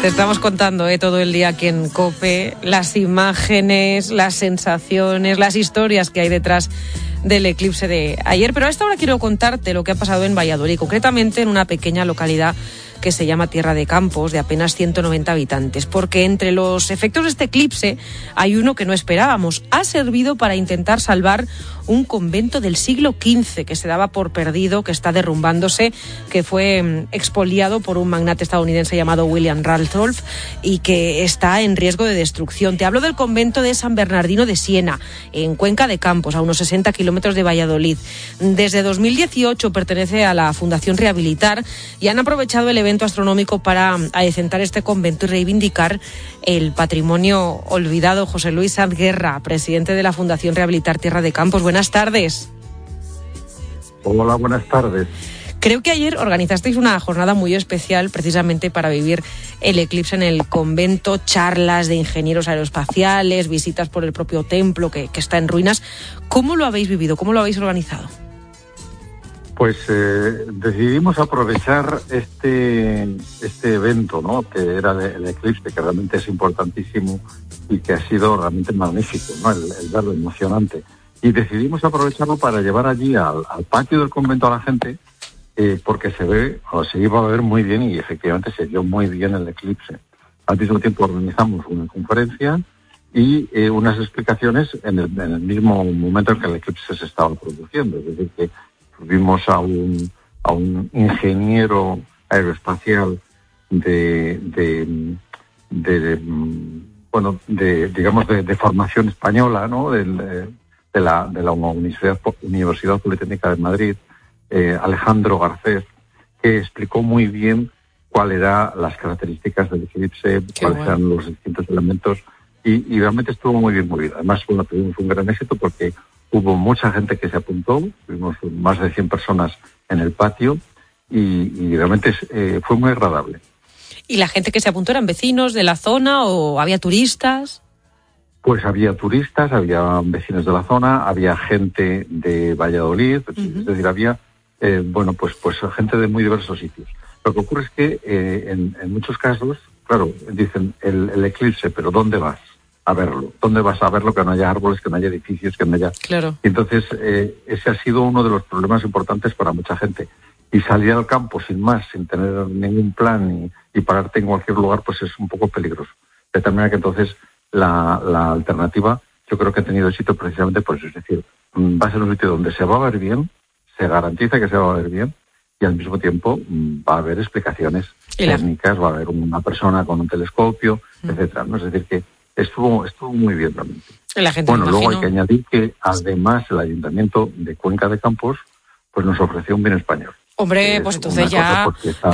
Te estamos contando todo el día aquí en COPE, las imágenes, las sensaciones, las historias que hay detrás del eclipse de ayer. Pero a esta hora quiero contarte lo que ha pasado en Valladolid, concretamente en una pequeña localidad que se llama Tierra de Campos, de apenas 190 habitantes, porque entre los efectos de este eclipse hay uno que no esperábamos. Ha servido para intentar salvar un convento del siglo XV que se daba por perdido, que está derrumbándose, que fue expoliado por un magnate estadounidense llamado William Randolph y que está en riesgo de destrucción. Te hablo del convento de San Bernardino de Siena, en Cuenca de Campos, a unos 60 kilómetros de Valladolid. Desde 2018 pertenece a la Fundación Rehabilitar y han aprovechado el evento astronómico para adecentar este convento y reivindicar el patrimonio olvidado. José Luis Sanz Guerra, presidente de la Fundación Rehabilitar Tierra de Campos. Buenas tardes. Hola, buenas tardes. Creo que ayer organizasteis una jornada muy especial precisamente para vivir el eclipse en el convento, charlas de ingenieros aeroespaciales, visitas por el propio templo que está en ruinas. ¿Cómo lo habéis vivido? ¿Cómo lo habéis organizado? Pues decidimos aprovechar este evento, ¿no? Que era el eclipse, que realmente es importantísimo y que ha sido realmente magnífico, ¿no? El verlo emocionante. Y decidimos aprovecharlo para llevar allí al patio del convento a la gente, porque se iba a ver muy bien y efectivamente se vio muy bien el eclipse. Al mismo tiempo organizamos una conferencia y unas explicaciones en el mismo momento en que el eclipse se estaba produciendo. Es decir, que tuvimos a un ingeniero aeroespacial de formación española, ¿no? De la Universidad Politécnica de Madrid, Alejandro Garcés, que explicó muy bien cuáles eran las características del eclipse, cuáles eran los distintos elementos, y realmente estuvo muy bien movido. Además, tuvimos un gran éxito porque hubo mucha gente que se apuntó, tuvimos más de 100 personas en el patio y realmente fue muy agradable. ¿Y la gente que se apuntó eran vecinos de la zona o había turistas? Pues había turistas, había vecinos de la zona, había gente de Valladolid, es decir, había pues gente de muy diversos sitios. Lo que ocurre es que en muchos casos, claro, dicen el eclipse, pero ¿dónde vas a verlo? ¿Dónde vas a verlo? Que no haya árboles, que no haya edificios, que no haya... Claro. Y entonces, ese ha sido uno de los problemas importantes para mucha gente. Y salir al campo sin más, sin tener ningún plan y pararte en cualquier lugar, pues es un poco peligroso. De tal manera que entonces la alternativa yo creo que ha tenido éxito precisamente por eso. Es decir, va a ser un sitio donde se va a ver bien, se garantiza que se va a ver bien, y al mismo tiempo va a haber explicaciones técnicas, va a haber una persona con un telescopio, etcétera, ¿no? Es decir, que estuvo muy bien realmente. Luego hay que añadir que además el Ayuntamiento de Cuenca de Campos pues nos ofreció un bien español. Hombre, pues entonces ya...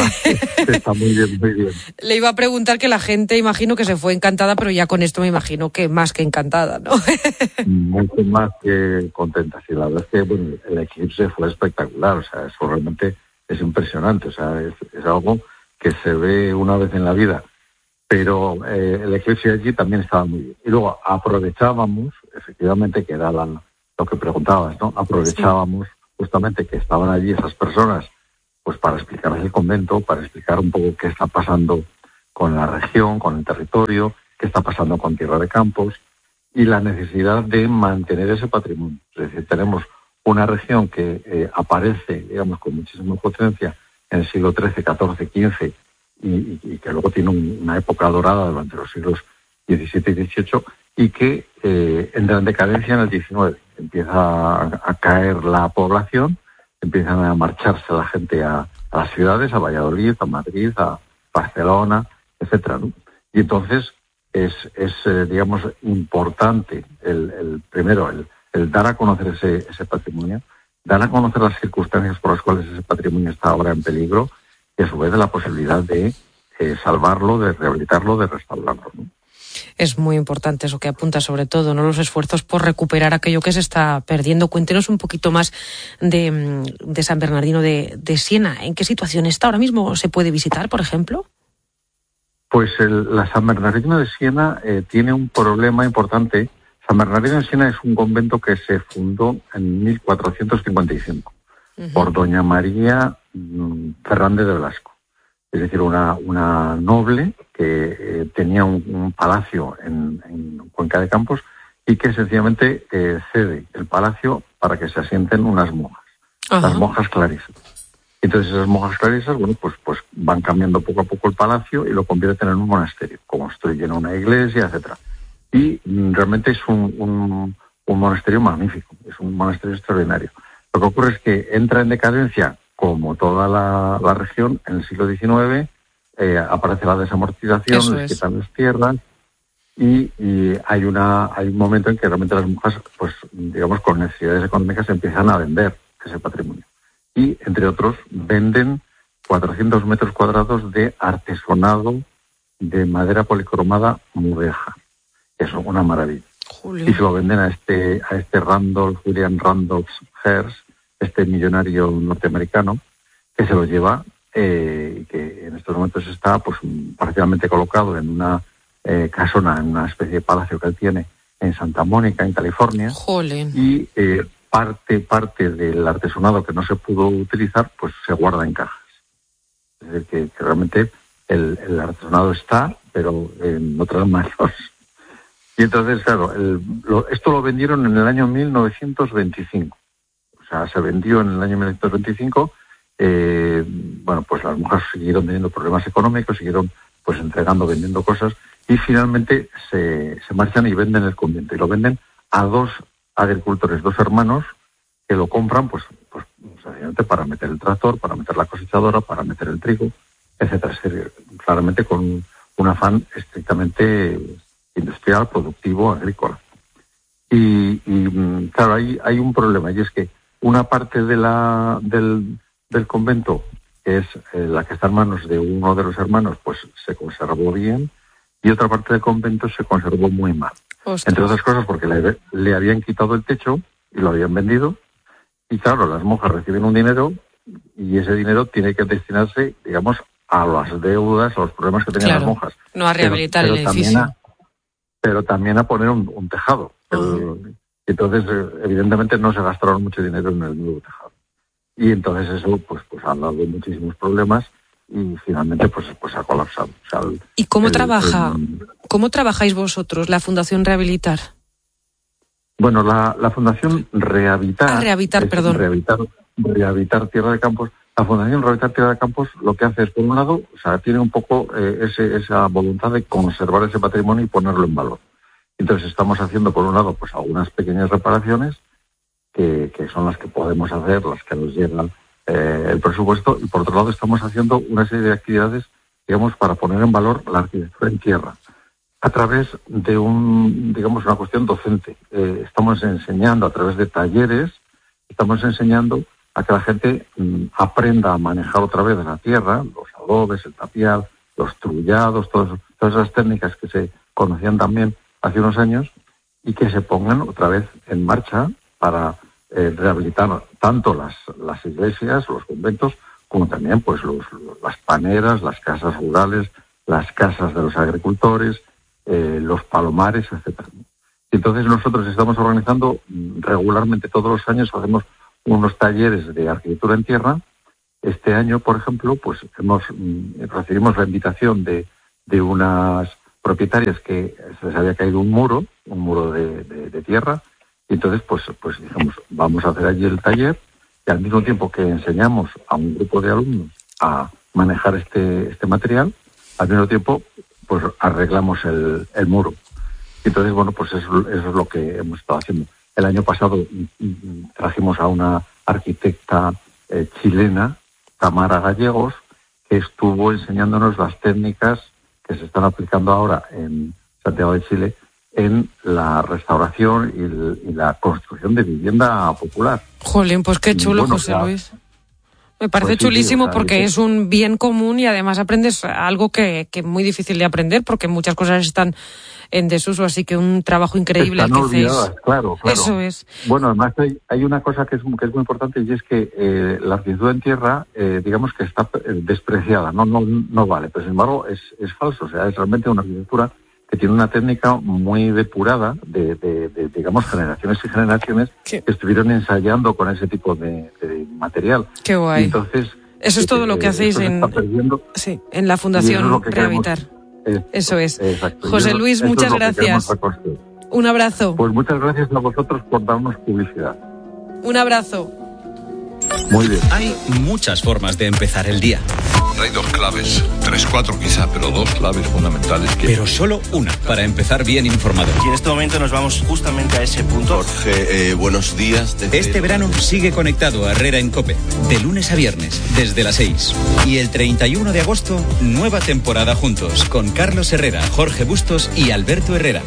Está muy bien, muy bien. Le iba a preguntar que la gente, imagino que se fue encantada, pero ya con esto me imagino que más que encantada, ¿no? Mucho más que contenta. Sí, la verdad es que el eclipse fue espectacular, o sea, eso realmente es impresionante, o sea, es algo que se ve una vez en la vida. Pero el eclipse allí también estaba muy bien. Y luego aprovechábamos, efectivamente, que era lo que preguntabas, ¿no? Aprovechábamos justamente que estaban allí esas personas, pues para explicarles el convento, para explicar un poco qué está pasando con la región, con el territorio, qué está pasando con Tierra de Campos y la necesidad de mantener ese patrimonio. Es decir, tenemos una región que aparece, digamos, con muchísima potencia en el siglo XIII, XIV, XV y que luego tiene una época dorada durante los siglos XVII y XVIII y que entra en decadencia en el XIX. Empieza a caer la población, empiezan a marcharse la gente a las ciudades, a Valladolid, a Madrid, a Barcelona, etcétera, ¿no? Y entonces es digamos, importante primero el dar a conocer ese patrimonio, dar a conocer las circunstancias por las cuales ese patrimonio está ahora en peligro y a su vez de la posibilidad de salvarlo, de rehabilitarlo, de restaurarlo, ¿no? Es muy importante eso que apunta, sobre todo, ¿no? Los esfuerzos por recuperar aquello que se está perdiendo. Cuéntenos un poquito más de San Bernardino de Siena. ¿En qué situación está ahora mismo? ¿Se puede visitar, por ejemplo? Pues la San Bernardino de Siena tiene un problema importante. San Bernardino de Siena es un convento que se fundó en 1455 por doña María Fernández de Velasco. es decir, una noble que tenía un palacio en Cuenca de Campos y que sencillamente cede el palacio para que se asienten unas monjas, las monjas clarisas. Entonces esas monjas clarisas, bueno, pues van cambiando poco a poco el palacio y lo convierten en un monasterio, construyen una iglesia, etcétera. Y realmente es un monasterio magnífico, es un monasterio extraordinario. Lo que ocurre es que entra en decadencia, como toda la región, en el siglo XIX, aparece la desamortización, les quitan las tierras, y hay un momento en que realmente las monjas, pues digamos, con necesidades económicas empiezan a vender ese patrimonio. Y, entre otros, venden 400 metros cuadrados de artesonado de madera policromada mudéjar. Eso es una maravilla. Julio. Y se lo venden a este William Randolph Hearst, este millonario norteamericano, que se lo lleva, que en estos momentos está pues parcialmente colocado en una casona, en una especie de palacio que él tiene en Santa Mónica, en California. Jolín. Y parte del artesonado que no se pudo utilizar, pues se guarda en cajas. Es decir, que realmente el artesonado está, pero en otras manos. Y entonces, claro, esto lo vendieron en el año 1925. O sea, se vendió en el año 1925. Bueno, pues las mujeres siguieron teniendo problemas económicos, siguieron pues vendiendo cosas, y finalmente se marchan y venden el convento. Y lo venden a dos agricultores, dos hermanos, que lo compran pues sencillamente para meter el tractor, para meter la cosechadora, para meter el trigo, etcétera. Es decir, claramente con un afán estrictamente industrial, productivo, agrícola. Y claro, hay un problema, y es que una parte del convento, que es la que está en manos de uno de los hermanos, pues se conservó bien, y otra parte del convento se conservó muy mal. Ostras. Entre otras cosas porque le habían quitado el techo y lo habían vendido, y claro, las monjas reciben un dinero, y ese dinero tiene que destinarse, digamos, a las deudas, a los problemas que tenían las monjas. No a rehabilitar el edificio. Pero también a poner un tejado. Entonces, evidentemente, no se gastaron mucho dinero en el nuevo tejado. Y entonces eso pues ha dado muchísimos problemas, y finalmente pues ha colapsado. O sea, ¿y cómo cómo trabajáis vosotros, la Fundación Rehabilitar? Bueno, la Fundación Rehabilitar Tierra de Campos. La Fundación Rehabilitar Tierra de Campos lo que hace es, por un lado, o sea, tiene un poco esa voluntad de conservar ese patrimonio y ponerlo en valor. Entonces estamos haciendo, por un lado, pues algunas pequeñas reparaciones, que son las que podemos hacer, las que nos llegan el presupuesto, y por otro lado estamos haciendo una serie de actividades, digamos, para poner en valor la arquitectura en tierra, a través de una cuestión docente. Estamos enseñando a través de talleres, estamos enseñando a que la gente aprenda a manejar otra vez la tierra, los adobes, el tapial, los trullados, todas esas técnicas que se conocían también hace unos años, y que se pongan otra vez en marcha para rehabilitar tanto las iglesias, los conventos, como también pues las paneras, las casas rurales, las casas de los agricultores, los palomares, etcétera. Y entonces nosotros estamos organizando regularmente, todos los años hacemos unos talleres de arquitectura en tierra. Este año, por ejemplo, pues recibimos la invitación de unas propietarias que se les había caído un muro de tierra, y entonces pues dijimos, vamos a hacer allí el taller, y al mismo tiempo que enseñamos a un grupo de alumnos a manejar este material, al mismo tiempo pues arreglamos el muro. Y entonces, bueno, pues eso es lo que hemos estado haciendo. El año pasado trajimos a una arquitecta chilena, Tamara Gallegos, que estuvo enseñándonos las técnicas que se están aplicando ahora en Santiago de Chile en la restauración y la construcción de vivienda popular. Jolín, pues qué chulo, bueno, José Luis. Me parece pues chulísimo, sí, porque es un bien común, y además aprendes algo que es muy difícil de aprender, porque muchas cosas están en desuso, así que un trabajo increíble están olvidadas, claro. Eso es. Bueno, además hay una cosa que es muy importante, y es que la arquitectura en tierra, digamos que está despreciada, no vale, pero sin embargo es falso. O sea, es realmente una arquitectura que tiene una técnica muy depurada de digamos, generaciones y generaciones que estuvieron ensayando con ese tipo de material. Qué guay. Y entonces Eso es todo lo que hacéis en la Fundación Rehabitar. Eso es. Exacto. José Luis, muchas gracias. Un abrazo. Pues muchas gracias a vosotros por darnos publicidad. Un abrazo. Muy bien. Hay muchas formas de empezar el día. Hay 2 claves, 3, 4 quizá, pero 2 claves fundamentales. Pero solo una para empezar bien informado. Y en este momento nos vamos justamente a ese punto. Jorge, buenos días. Este verano sigue conectado a Herrera en COPE, de lunes a viernes, desde las 6. Y el 31 de agosto, nueva temporada juntos, con Carlos Herrera, Jorge Bustos y Alberto Herrera.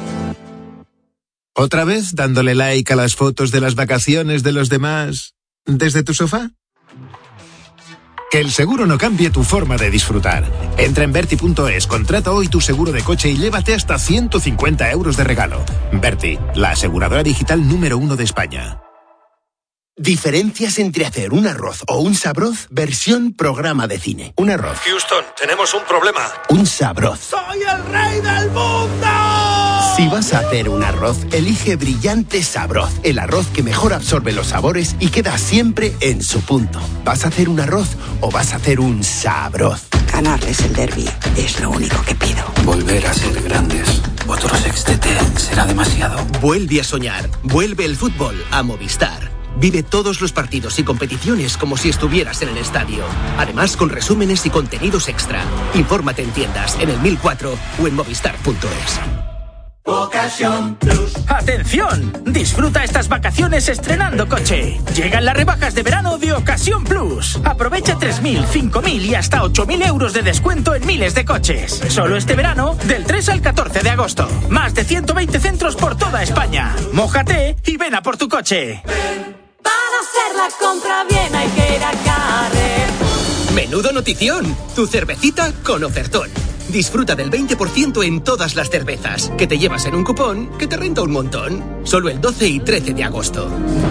¿Otra vez dándole like a las fotos de las vacaciones de los demás desde tu sofá? Que el seguro no cambie tu forma de disfrutar. Entra en Verti.es, contrata hoy tu seguro de coche y llévate hasta 150 euros de regalo. Verti, la aseguradora digital número 1 de España. Diferencias entre hacer un arroz o un sabroz versión programa de cine. Un arroz. Houston, tenemos un problema. Un sabroz. ¡Soy el rey del mundo! Si vas a hacer un arroz, elige Brillante Sabroz, el arroz que mejor absorbe los sabores y queda siempre en su punto. ¿Vas a hacer un arroz o vas a hacer un sabroz? Ganarles el derbi es lo único que pido. Volver a ser grandes. Otro sextete será demasiado. Vuelve a soñar. Vuelve el fútbol a Movistar. Vive todos los partidos y competiciones como si estuvieras en el estadio. Además, con resúmenes y contenidos extra. Infórmate en tiendas, en el 1004 o en movistar.es. Ocasión Plus. ¡Atención! Disfruta estas vacaciones estrenando coche. Llegan las rebajas de verano de Ocasión Plus. Aprovecha 3.000, 5.000 y hasta 8.000 euros de descuento en miles de coches. Solo este verano, del 3 al 14 de agosto. Más de 120 centros por toda España. Mójate y ven a por tu coche. Para hacer la compra bien hay que ir a Carrefour. ¡Menudo notición! Tu cervecita con ofertón. Disfruta del 20% en todas las cervezas, que te llevas en un cupón que te renta un montón. Solo el 12 y 13 de agosto.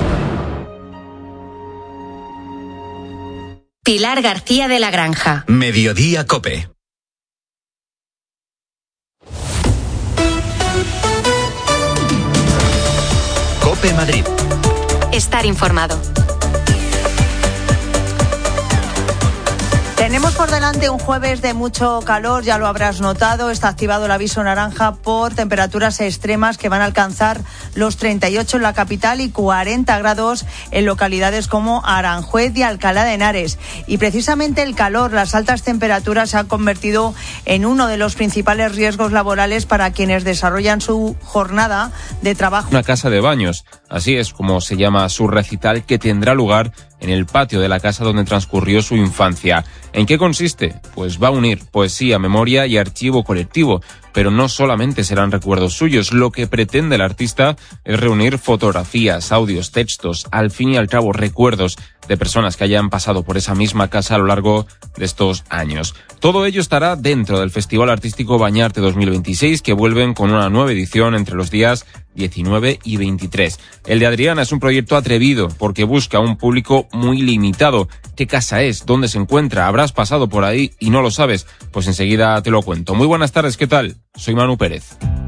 Pilar García de la Granja. Mediodía COPE. COPE Madrid. Estar informado. Tenemos por delante un jueves de mucho calor, ya lo habrás notado. Está activado el aviso naranja por temperaturas extremas que van a alcanzar los 38 en la capital y 40 grados en localidades como Aranjuez y Alcalá de Henares. Y precisamente el calor, las altas temperaturas se han convertido en uno de los principales riesgos laborales para quienes desarrollan su jornada de trabajo. Una casa de baños, así es como se llama su recital, que tendrá lugar en el patio de la casa donde transcurrió su infancia. ¿En qué consiste? Pues va a unir poesía, memoria y archivo colectivo, pero no solamente serán recuerdos suyos. Lo que pretende el artista es reunir fotografías, audios, textos, al fin y al cabo recuerdos de personas que hayan pasado por esa misma casa a lo largo de estos años. Todo ello estará dentro del Festival Artístico Bañarte 2026, que vuelven con una nueva edición entre los días 19 y 23. El de Adriana es un proyecto atrevido porque busca un público muy limitado. ¿Qué casa es? ¿Dónde se encuentra? ¿Habrás pasado por ahí y no lo sabes? Pues enseguida te lo cuento. Muy buenas tardes, ¿qué tal? Soy Manu Pérez.